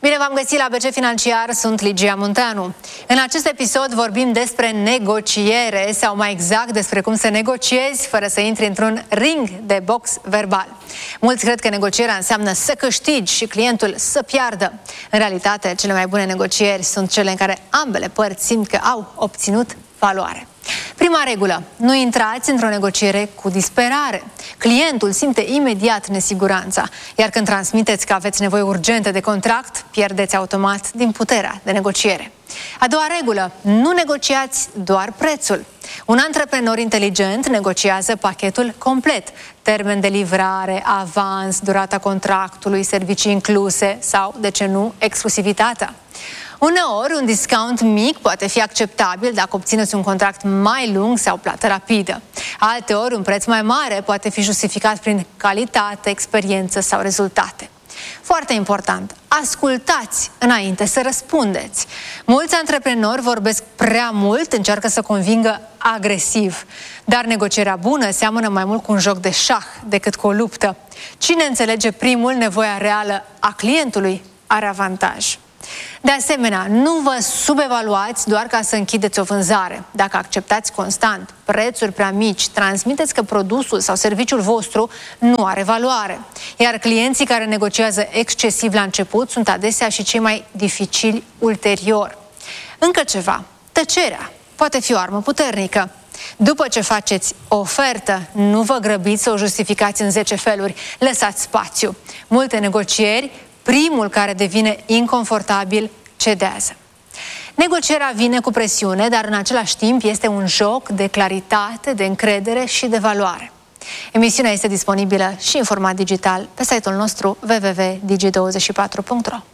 Bine v-am găsit la BC Financiar, sunt Ligia Munteanu. În acest episod vorbim despre negociere, sau mai exact despre cum să negociezi fără să intri într-un ring de box verbal. Mulți cred că negocierea înseamnă să câștigi și clientul să piardă. În realitate, cele mai bune negocieri sunt cele în care ambele părți simt că au obținut valoare. Prima regulă: nu intrați într-o negociere cu disperare. Clientul simte imediat nesiguranța, iar când transmiteți că aveți nevoie urgentă de contract, pierdeți automat din puterea de negociere. A doua regulă: nu negociați doar prețul. Un antreprenor inteligent negociază pachetul complet: termen de livrare, avans, durata contractului, servicii incluse sau, de ce nu, exclusivitatea. Uneori, un discount mic poate fi acceptabil dacă obțineți un contract mai lung sau plată rapidă. Alteori, un preț mai mare poate fi justificat prin calitate, experiență sau rezultate. Foarte important, ascultați înainte să răspundeți. Mulți antreprenori vorbesc prea mult, încearcă să convingă agresiv. Dar negocierea bună seamănă mai mult cu un joc de șah decât cu o luptă. Cine înțelege primul nevoia reală a clientului are avantaj. De asemenea, nu vă subevaluați doar ca să închideți o vânzare. Dacă acceptați constant prețuri prea mici, transmiteți că produsul sau serviciul vostru nu are valoare. Iar clienții care negociază excesiv la început sunt adesea și cei mai dificili ulterior. Încă ceva: tăcerea poate fi o armă puternică. După ce faceți o ofertă, nu vă grăbiți să o justificați în 10 feluri. Lăsați spațiu. Multe negocieri, primul care devine inconfortabil cedează. Negocierea vine cu presiune, dar în același timp este un joc de claritate, de încredere și de valoare. Emisiunea este disponibilă și în format digital pe site-ul nostru www.digi24.ro.